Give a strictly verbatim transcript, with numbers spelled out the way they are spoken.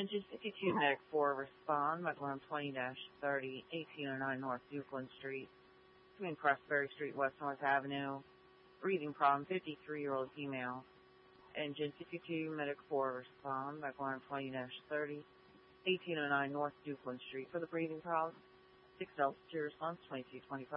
Engine fifty-two Medic four, respond by Glen twenty thirty, eighteen oh nine North Dukeland Street, between Pressbury Street, West North Avenue. Breathing problem, fifty-three-year-old female. Engine fifty-two Medic four, respond by Glen twenty thirty, eighteen oh nine North Dukeland Street for the breathing problem. six altitude response, twenty-two twenty-five.